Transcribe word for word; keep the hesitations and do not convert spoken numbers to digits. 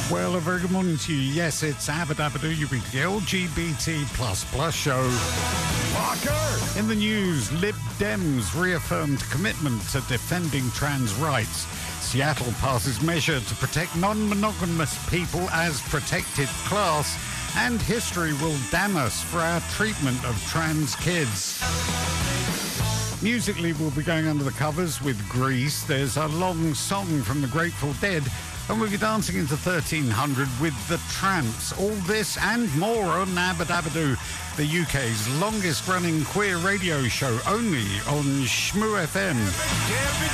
Well, a very good morning to you. Yes, it's Abba Dabba Doo, the L G B T plus plus show. Parker! In the news, Lib Dems reaffirmed commitment to defending trans rights. Seattle passes measure to protect non-monogamous people as protected class. And history will damn us for our treatment of trans kids. Musically, we'll be going under the covers with Grease. There's a long song from the Grateful Dead. And we'll be dancing into thirteen hundred with the Tramps. All this and more on Abba Dabba Doo, the U K's longest running queer radio show, only on Shmoo F M.